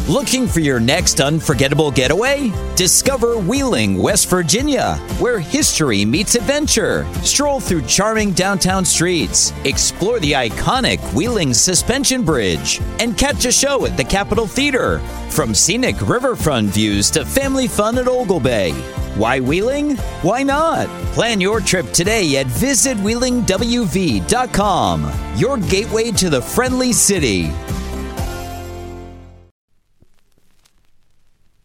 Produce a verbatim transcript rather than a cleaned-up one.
Looking for your next unforgettable getaway? Discover Wheeling, West Virginia, where history meets adventure. Stroll through charming downtown streets, explore the iconic Wheeling Suspension Bridge, and catch a show at the Capitol Theater. From scenic riverfront views to family fun at Ogle Bay. Why Wheeling? Why not? Plan your trip today at visit wheeling w v dot com, your gateway to the friendly city.